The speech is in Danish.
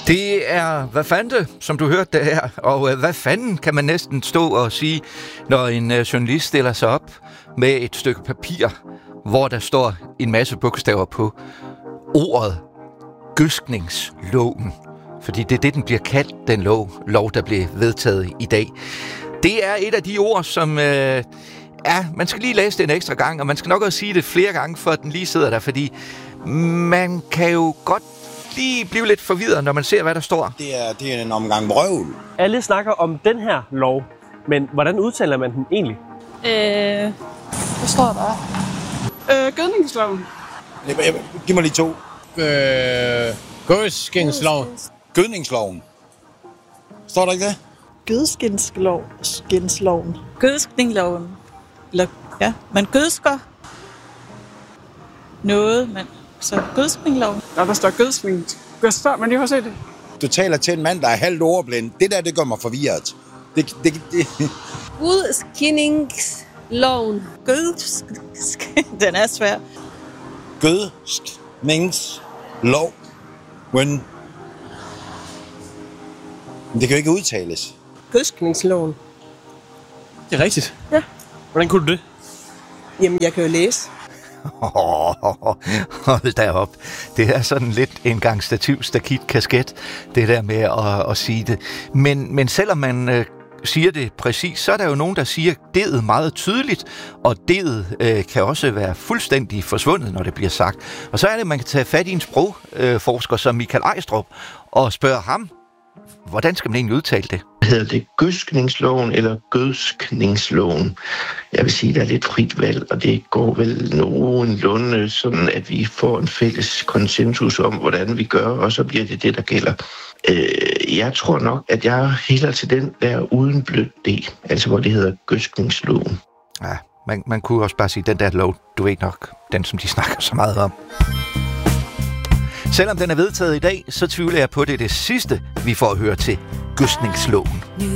Det er hvad fanden, som du hørte det her. Og hvad fanden kan man næsten stå og sige, når en journalist stiller sig op med et stykke papir, hvor der står en masse bogstaver på ordet gødskningsloven. Fordi det er det, den bliver kaldt, den lov, der blev vedtaget i dag. Det er et af de ord, som... man skal lige læse det en ekstra gang, og man skal nok også sige det flere gange, for at den lige sidder der, fordi man kan jo godt lige blive lidt forvirret, når man ser, hvad der står. Det er en omgang vrøvl. Alle snakker om den her lov, men hvordan udtaler man den egentlig? Hvad står der? Gødningsloven. Giv mig lige to. Gødskningsloven. Gødningsloven. Står der ikke det? Gødskningsloven. Gødskningsloven. Ja, man gødsker noget, så gødskningsloven. Nå, der står gødskning. Spørg, men jeg har set det. Du taler til en mand, der er halvt ordblind. Det gør mig forvirret. Gødskningsloven. Den er svær. Gødskningslov. Men det kan jo ikke udtales. Gødskningsloven. Det er rigtigt. Ja. Hvordan kunne du det? Jamen, jeg kan jo læse. Hold da op. Det er sådan lidt en gang stakit kasket, det der med at sige det. Men selvom man siger det præcis, så er der jo nogen, der siger D'et meget tydeligt, og D'et kan også være fuldstændig forsvundet, når det bliver sagt. Og så er det, man kan tage fat i en sprogforsker som Michael Ejstrup og spørge ham, hvordan skal man egentlig udtale det? Hedder det gødskningsloven eller gødskningsloven? Jeg vil sige, der er lidt frit valg, og det går vel nogenlunde sådan, at vi får en fælles konsensus om, hvordan vi gør, og så bliver det, der gælder. Jeg tror nok, at jeg hælder til den der uden blødt D, altså hvor det hedder gødskningsloven. Ja, man kunne også bare sige, den der lov, du ved nok, den som de snakker så meget om. Selvom den er vedtaget i dag, så tvivler jeg på, det er det sidste, vi får at høre til gødskningsloven.